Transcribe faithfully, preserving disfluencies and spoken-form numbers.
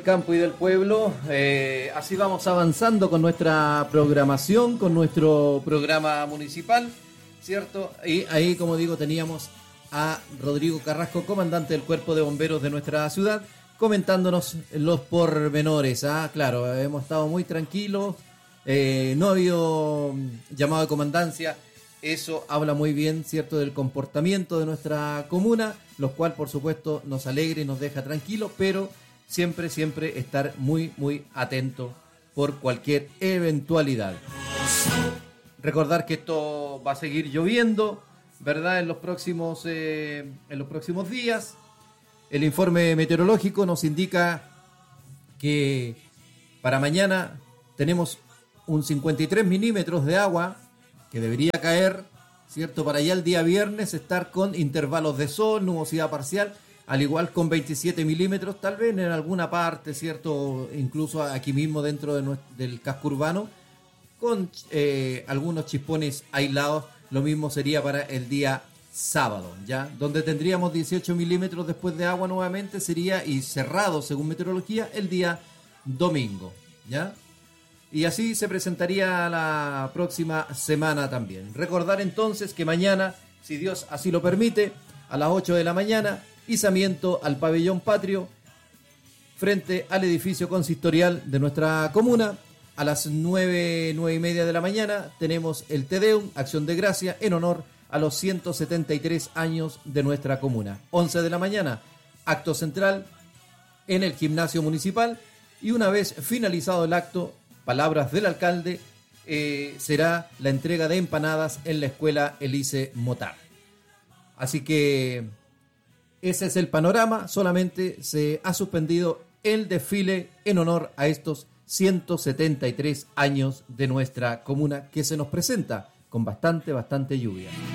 Campo y del pueblo, eh, así vamos avanzando con nuestra programación, con nuestro programa municipal, ¿cierto? Y ahí, como digo, teníamos a Rodrigo Carrasco, comandante del Cuerpo de Bomberos de nuestra ciudad, comentándonos los pormenores. Ah, claro, hemos estado muy tranquilos, eh, no ha habido llamado de comandancia. Eso habla muy bien, ¿cierto?, del comportamiento de nuestra comuna, lo cual, por supuesto, nos alegra y nos deja tranquilos, pero siempre, siempre estar muy, muy atento por cualquier eventualidad. Recordar que esto va a seguir lloviendo, ¿verdad?, en los próximos, eh, en los próximos días. El informe meteorológico nos indica que para mañana tenemos un cincuenta y tres milímetros de agua que debería caer, ¿cierto?, para ya el día viernes estar con intervalos de sol, nubosidad parcial, al igual con veintisiete milímetros, tal vez en alguna parte, ¿cierto?, incluso aquí mismo dentro de nuestro, del casco urbano, con eh, algunos chispones aislados. Lo mismo sería para el día sábado, ¿ya? Donde tendríamos dieciocho milímetros después de agua nuevamente sería, y cerrado según meteorología, el día domingo, ¿ya? Y así se presentaría la próxima semana también. Recordar entonces que mañana, si Dios así lo permite, a las ocho de la mañana, izamiento al pabellón patrio frente al edificio consistorial de nuestra comuna. A las nueve, nueve y media de la mañana tenemos el Te Deum, acción de gracia en honor a los ciento setenta y tres años de nuestra comuna. once de la mañana, acto central en el gimnasio municipal, y una vez finalizado el acto, palabras del alcalde, eh, será la entrega de empanadas en la escuela Elise Motar. Así que ese es el panorama. Solamente se ha suspendido el desfile en honor a estos ciento setenta y tres años de nuestra comuna, que se nos presenta con bastante, bastante lluvia.